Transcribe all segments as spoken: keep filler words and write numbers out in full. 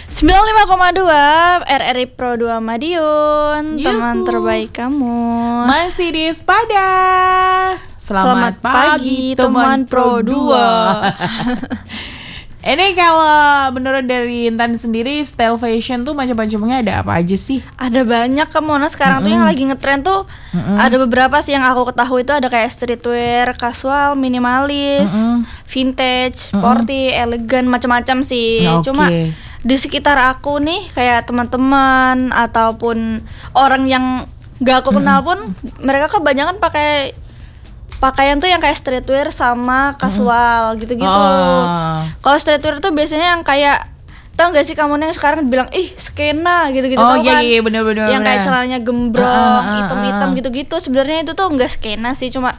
sembilan puluh lima koma dua R R I Pro dua Madiun. Yuhu. Teman terbaik kamu. Masih di Sepada. Selamat Selamat, pagi, pagi teman Pro dua. Ini kalau menurut dari Intan sendiri, style fashion tuh macam-macamnya ada apa aja sih? Ada banyak kamu. Nah sekarang tuh yang lagi ngetren tuh Mm-mm. ada beberapa sih yang aku ketahui itu ada kayak streetwear, casual, minimalis, Mm-mm. vintage, sporty, elegan, macam-macam sih. Oke. Cuma di sekitar aku nih kayak teman-teman ataupun orang yang gak aku kenal pun mereka kebanyakan pakai pakaian tuh yang kayak streetwear sama casual gitu-gitu. Oh. Kalau streetwear tuh biasanya yang kayak, tau gak sih kamu yang sekarang bilang ih skena gitu-gitu. Oh tau iya kan? iya benar-benar. Yang kayak celananya gembrong, Ah, ah, ah, hitam-hitam ah. gitu-gitu. Sebenarnya itu tuh enggak skena sih, cuma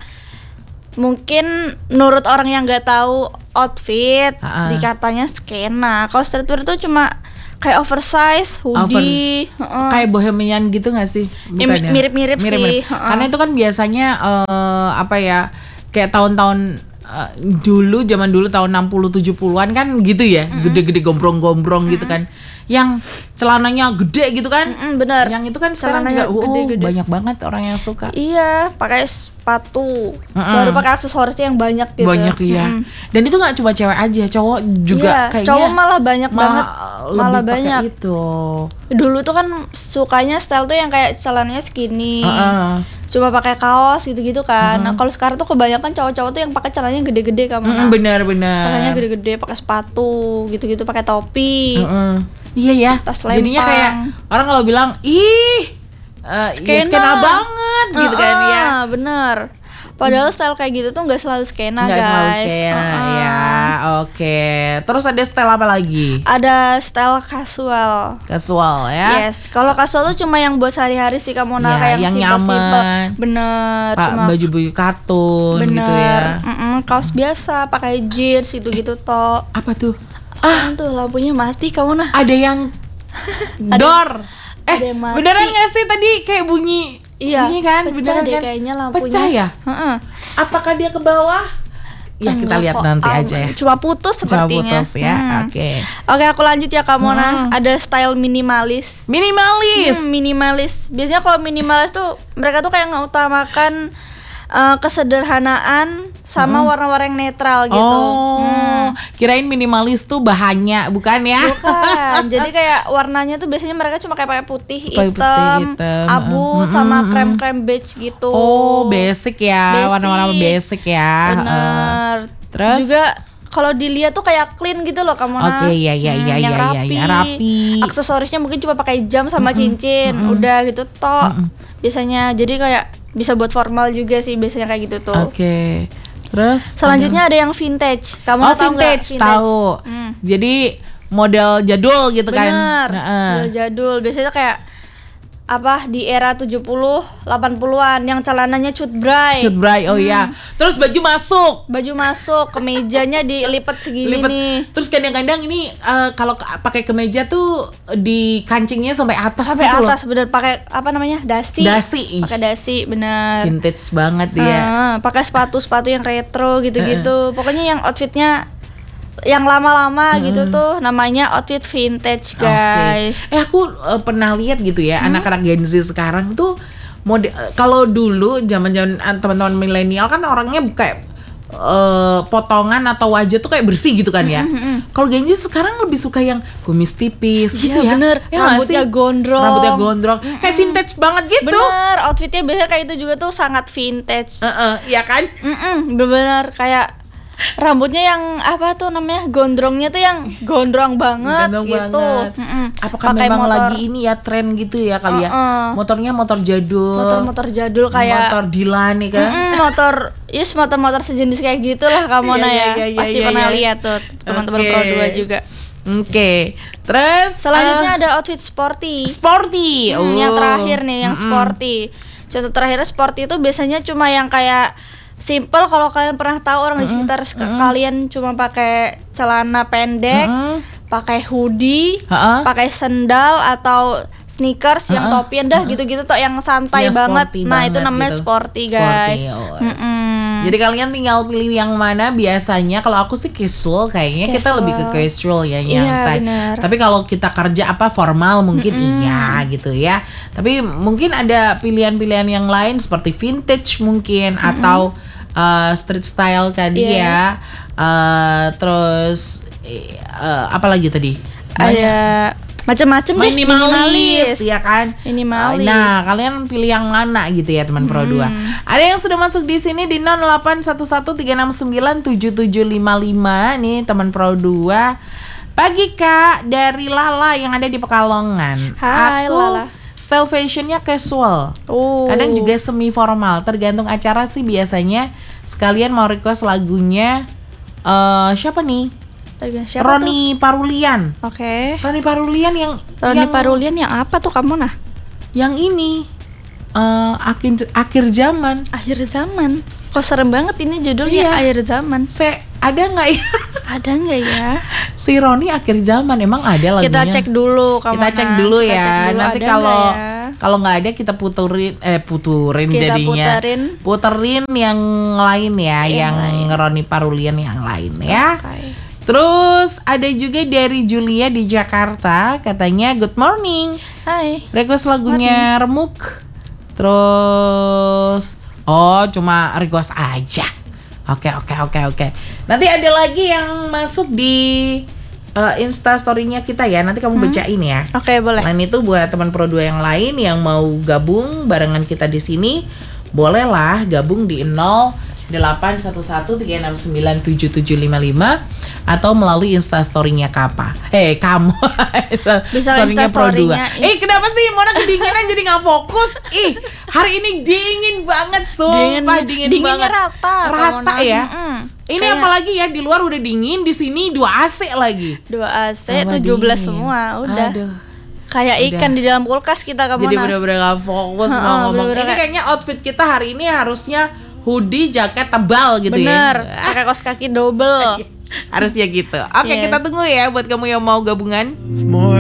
mungkin menurut orang yang nggak tahu outfit Ah, ah. dikatanya skena. Kalau streetwear tuh cuma kayak oversize, hoodie, heeh. Kayak bohemian gitu nggak sih? Ya, Bukan ya? mirip-mirip sih, heeh. Karena itu kan biasanya eh, apa ya, kayak tahun-tahun eh, dulu, zaman dulu tahun enam puluh tujuh puluhan kan gitu ya, gede-gede gombrong-gombrong gitu kan. Yang celananya gede gitu kan. Mm-mm, bener. Yang itu kan sekarang Celananya juga oh, gede-gede. banyak banget orang yang suka. Iya, pakai sepatu, Mm-mm. baru pakai aksesorisnya yang banyak gitu. Banyak iya. Mm-mm. Dan itu nggak cuma cewek aja, cowok juga Iya, kayaknya. cowok malah banyak malah banget, lebih malah pakai banyak. itu. Dulu tuh kan sukanya style tuh yang kayak celananya skinny, Heeh. cuma pakai kaos gitu-gitu kan. Nah kalau sekarang tuh kebanyakan cowok-cowok tuh yang pakai celananya gede-gede kamu. Mm, benar-benar. Celananya gede-gede, pakai sepatu gitu-gitu, pakai topi. Heeh. Iya ya. Tas Jadinya lempang. kayak orang kalau bilang ih uh, skena. Ya, skena banget gitu kan Heeh, ya. bener. Padahal style kayak gitu tuh nggak selalu skena Nggak guys. selalu skena Heeh. ya. Oke. Terus ada style apa lagi? Ada style casual. Casual ya. Yes, kalau casual tuh cuma yang buat sehari-hari sih kamu nah Ya, kayak yang simple-simple. nyaman. Bener, Pak cuma baju-baju kartun bener. gitu ya. Mm-mm, kaos biasa, pakai jeans gitu-gitu toh. Apa tuh? Ah, tuh lampunya mati kamu nah. Ada yang door. Eh, ada yang mati. beneran nggak sih tadi kayak bunyi? Iya, Bunyi kan? pecah Beneran deh kan? kayaknya lampunya. Pecah ya? Heeh. Apakah dia ke bawah? Ya kita Enggak lihat kok, nanti ah, aja ya. Cuma putus Coba sepertinya. putus ya. Hmm. Oke. Oke, aku lanjut ya kamu nah. Ada style minimalis. Minimalis. Hmm, minimalis. Biasanya kalau minimalis tuh mereka tuh kayak ngutamakan uh, kesederhanaan sama warna-warna yang netral gitu. Oh, Hmm. kirain minimalis tuh bahannya, bukan ya? Bukan. Jadi kayak warnanya tuh biasanya mereka cuma kayak pakai putih, Pakai hitam, putih, hitam. abu, Mm-mm, sama mm-mm. krem-krem beige gitu. Oh, basic ya, Basic. warna-warna basic ya. Bener. Heeh. Terus? Juga kalau dilihat tuh kayak clean gitu loh kamu nah. Oke, iya, iya, iya, yang iya, rapi. iya, rapi. Aksesorisnya mungkin cuma pakai jam sama cincin, udah gitu toh. Biasanya jadi kayak bisa buat formal juga sih biasanya kayak gitu tuh. Oke. Terus Selanjutnya ada yang vintage. Kamu Oh, tahu nggak vintage, tahu. Hmm. Jadi model jadul gitu kan. Bener. Heeh. Model jadul. Biasanya kayak apa di era tujuh puluh delapan puluhan yang celananya cut bray. Cut bray, oh iya. Terus baju masuk. Baju masuk, kemejanya dilipat segini Lipet. nih. Terus kadang-kadang ini eh, kalau ke- pakai kemeja tuh di kancingnya sampai atas Sampai gitu loh. atas bener pakai apa namanya? Dasi. Dasi. Pakai dasi, bener. Vintage banget dia. Heeh, pakai sepatu-sepatu yang retro gitu-gitu. Pokoknya yang outfitnya yang lama-lama gitu tuh namanya outfit vintage, guys. Oke. Eh aku eh, pernah lihat gitu ya anak-anak Gen Z sekarang tuh mode kalau dulu zaman-zaman eh, teman-teman milenial kan orangnya kayak eh, potongan atau wajah tuh kayak bersih gitu kan ya. Kalau Gen Z sekarang lebih suka yang kumis tipis gitu Iya, ya. bener. Ya nggak Rambutnya sih? gondrong. Rambutnya gondrong. Kayak vintage banget gitu. Bener, outfitnya biasanya kayak itu juga tuh sangat vintage. Heeh, iya kan? Mm-mm, bener-bener kayak rambutnya yang apa tuh namanya gondrongnya tuh yang gondrong banget Ganteng gitu. banget. Mm-mm. Apakah Pakai memang motor- lagi ini ya tren gitu ya kali ya? Uh-uh. Motornya motor jadul. motor-motor jadul kayak motor Dylan nih kan. Mm-mm, motor, yes motor-motor sejenis kayak gitulah kamu Iya, nah iya, ya. iya, iya, Pasti iya, pernah iya. lihat tuh teman-teman Oke. Pro dua juga. Oke. Terus Selanjutnya eh, ada outfit sporty. sporty. Hmm, yang Oh. terakhir nih yang sporty. Contoh terakhirnya sporty itu biasanya cuma yang kayak simple. Kalau kalian pernah tahu orang di sekitar sek- kalian cuma pakai celana pendek, Mm-mm. pakai hoodie, Ha-ha. pakai sendal atau sneakers yang Ha-ha. topian dah gitu-gitu tuh yang santai Yang banget. sporty Nah, itu banget namanya gitu. sporty, Sporty, guys. oh. Mm-mm. Jadi kalian tinggal pilih yang mana. Biasanya kalau aku sih casual, kayaknya kita Casual. lebih ke casual ya, Iya, nyantai. benar. Tapi kalau kita kerja apa formal mungkin iya gitu ya. Tapi mungkin ada pilihan-pilihan yang lain seperti vintage mungkin atau uh, street style tadi Yes. ya. Uh, terus uh, apa lagi tadi? Ada macam-macam deh, Minimalis, ya kan? Minimalis. Nah, kalian pilih yang mana gitu ya teman Pro dua. Ada yang sudah masuk di sini di nol delapan satu satu tiga enam sembilan tujuh tujuh lima lima nih teman Pro dua. Pagi Kak, dari Lala yang ada di Pekalongan. Hai, Aku Lala. style fashionnya casual. Oh. Kadang juga semi formal, tergantung acara sih biasanya. Sekalian mau request lagunya eh siapa nih? Siapa Roni Parulian. tuh? Oke. Roni Parulian yang Roni yang Parulian yang apa tuh kamu nah? yang ini eh akhir akhir zaman. Akhir zaman. Kok serem banget ini judulnya Iya. Akhir Zaman. Se ada nggak ya Ada nggak ya? si Roni akhir zaman emang ada lagunya? Kita cek dulu kamu. Kita cek dulu Kita ya. cek dulu, Nanti ada kalau nggak ya? kalau nggak ada kita puterin eh puturin Kita jadinya. puterin. Puterin yang lain ya, yang, Yang lain. Roni Parulian yang lain ya. Oke. Terus ada juga dari Julia di Jakarta, katanya good morning. Hai. Request lagunya Remuk. Terus oh cuma request aja. Oke oke oke oke. Nanti ada lagi yang masuk di uh, Insta story-nya kita ya. Nanti kamu bacain ya. Oke, boleh. Selain itu buat teman Pro dua yang lain yang mau gabung barengan kita di sini, bolehlah gabung di nol delapan satu satu tiga enam sembilan tujuh tujuh lima lima atau melalui Insta story-nya Kapa. Eh, kamu. Bisa Story-nya Insta Pro dua. story-nya Eh, kenapa sih Mona kedinginan jadi nggak fokus? Ih, hari ini dingin banget, sumpah dingin, dinginnya banget. rata. Rata Mona. ya. Mm-mm. Ini Kayak apalagi ya, di luar udah dingin, di sini dua A C lagi. dua A C Tambah tujuh belas dingin. semua, udah. Aduh. Kayak Udah. ikan di dalam kulkas kita kamu Jadi nah. bener-bener gak fokus Heeh, mau ngomong. bener-bener Ini kayak- kayaknya outfit kita hari ini harusnya hoodie, jaket tebal gitu Bener, ya. pakai kaos kaki double. Harusnya gitu. Oke, Yes. kita tunggu ya buat kamu yang mau gabungan. More